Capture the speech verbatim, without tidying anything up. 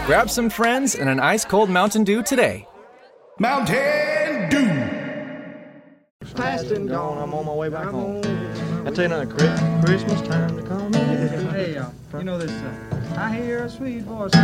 Grab some friends and an ice-cold Mountain Dew today. Mountain Dew! Past and gone, I'm on my way back home. I tell you another Christmas time to come. Hey, uh, you know this, uh, I hear a sweet voice.